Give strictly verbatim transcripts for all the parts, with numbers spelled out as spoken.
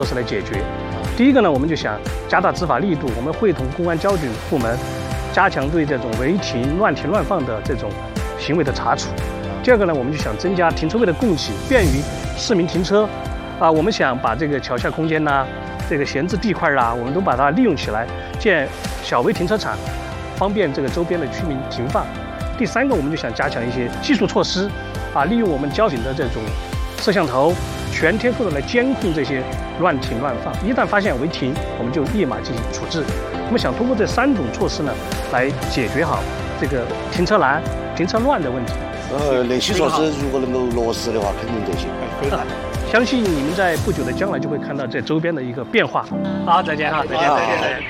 措施来解决。第一个呢，我们就想加大执法力度，我们会同公安交警部门加强对这种违停、乱停乱放的这种行为的查处。第二个呢，我们就想增加停车位的供给，便于市民停车。啊，我们想把这个桥下空间呐、这个闲置地块啦，我们都把它利用起来，建小微停车场，方便这个周边的居民停放。第三个，我们就想加强一些技术措施，啊，利用我们交警的这种摄像头，全天候的来监控这些乱停乱放。一旦发现违停，我们就立马进行处置。我们想通过这三种措施呢，来解决好这个停车难、停车乱的问题。 呃，那些措施如果能够落实的话，肯定这些可以。 相信你们在不久的将来就会看到这周边的一个变化。好，再见哈，再见，再见，再见。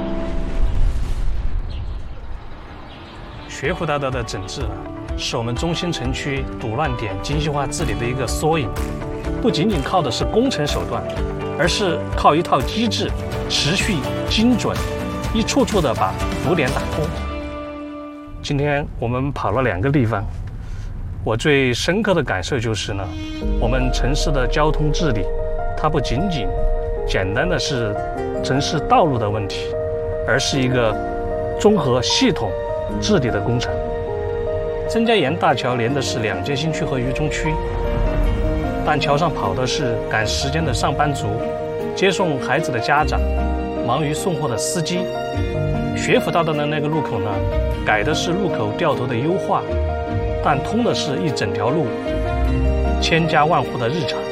学府大道的整治呢，是我们中心城区堵乱点精细化治理的一个缩影，不仅仅靠的是工程手段，而是靠一套机制，持续精准，一处处的把堵点打通。今天我们跑了两个地方。我最深刻的感受就是呢，我们城市的交通治理，它不仅仅简单的是城市道路的问题，而是一个综合系统治理的工程。曾家岩大桥连的是两街新区和渝中区，但桥上跑的是赶时间的上班族，接送孩子的家长，忙于送货的司机。学府大道的那个路口呢，改的是路口掉头的优化，但通的是一整条路，千家万户的日常。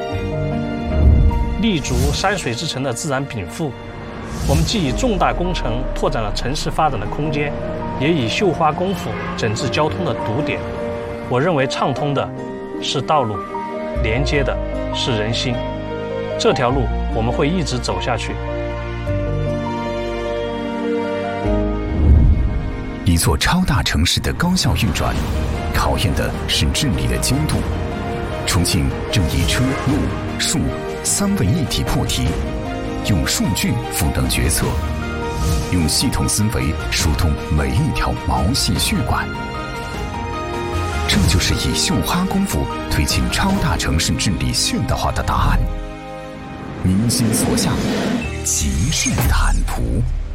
立足山水之城的自然禀赋，我们既以重大工程拓展了城市发展的空间，也以绣花功夫整治交通的堵点。我认为畅通的是道路，连接的是人心。这条路我们会一直走下去。 一座超大城市的高效运转，考验的是治理的精度。重庆正以车、路、树三位一体破题，用数据赋能决策，用系统思维疏通每一条毛细血管。这就是以绣花功夫推进超大城市治理现代化的答案。民心所向，极致坦途。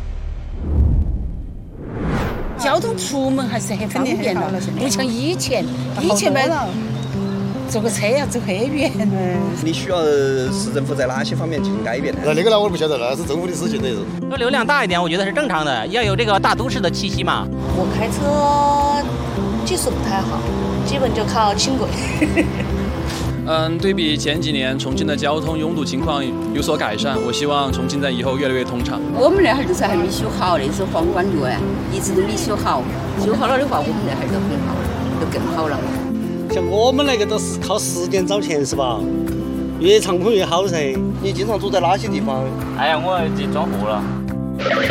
交通出门还是很方便的，不像以前，以前嘛，坐个车要走很远。 你需要市政府在哪些方面进行改变呢？ 那那个呢，我不晓得，那是政府的事情，那是。 说流量大一点，我觉得是正常的，要有这个大都市的气息嘛。 我开车技术不太好，基本就靠轻轨。 嗯，对比前几年，重庆的交通拥堵情况有所改善。我希望重庆在以后越来越通畅。 我们那哈儿就是还没修好，那是皇冠路哎，一直都没修好。修好了的话，我们那哈儿都很好，都更好了。 像我们那个都是靠时间找钱是吧？越畅通越好噻。 你经常住在哪些地方？ 哎呀，我去装货了。